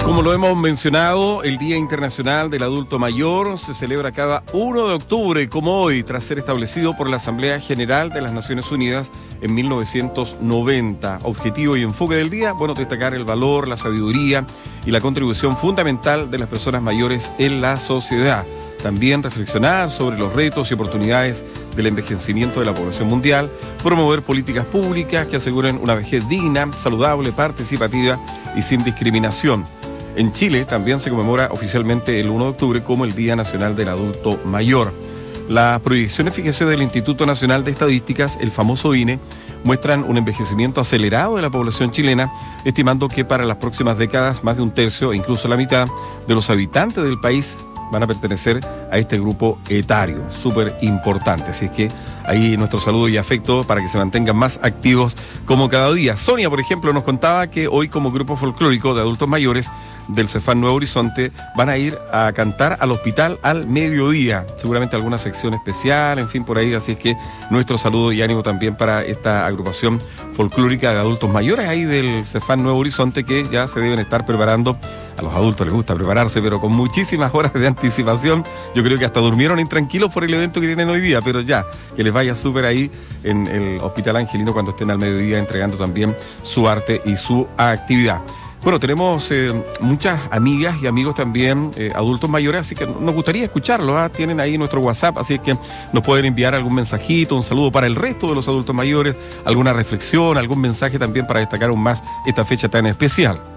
Como lo hemos mencionado, el Día Internacional del Adulto Mayor se celebra cada 1 de octubre, como hoy, tras ser establecido por la Asamblea General de las Naciones Unidas en 1990. Objetivo y enfoque del día, bueno, destacar el valor, la sabiduría y la contribución fundamental de las personas mayores en la sociedad. También reflexionar sobre los retos y oportunidades del envejecimiento de la población mundial, promover políticas públicas que aseguren una vejez digna, saludable, participativa y sin discriminación. En Chile también se conmemora oficialmente el 1 de octubre como el Día Nacional del Adulto Mayor. Las proyecciones, fíjese, del Instituto Nacional de Estadísticas, el famoso INE, muestran un envejecimiento acelerado de la población chilena, estimando que para las próximas décadas más de un tercio e incluso la mitad de los habitantes del país van a pertenecer a este grupo etario, súper importante. Así es que ahí nuestro saludo y afecto para que se mantengan más activos como cada día. Sonia, por ejemplo, nos contaba que hoy como grupo folclórico de adultos mayores del Cefam Nuevo Horizonte van a ir a cantar al hospital al mediodía, seguramente alguna sección especial, en fin, por ahí. Así es que nuestro saludo y ánimo también para esta agrupación folclórica de adultos mayores ahí del Cefam Nuevo Horizonte, que ya se deben estar preparando. A los adultos les gusta prepararse, pero con muchísimas horas de anticipación. Yo creo que hasta durmieron intranquilos por el evento que tienen hoy día, pero ya, que les vaya súper ahí en el Hospital Angelino cuando estén al mediodía entregando también su arte y su actividad. Bueno, tenemos muchas amigas y amigos también, adultos mayores, así que nos gustaría escucharlos, ¿eh? Tienen ahí nuestro WhatsApp, así que nos pueden enviar algún mensajito, un saludo para el resto de los adultos mayores, alguna reflexión, algún mensaje también para destacar aún más esta fecha tan especial.